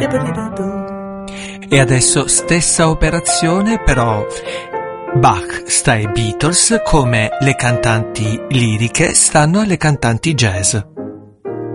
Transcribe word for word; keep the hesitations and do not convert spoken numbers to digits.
E adesso stessa operazione, però Bach sta ai Beatles come le cantanti liriche stanno alle cantanti jazz.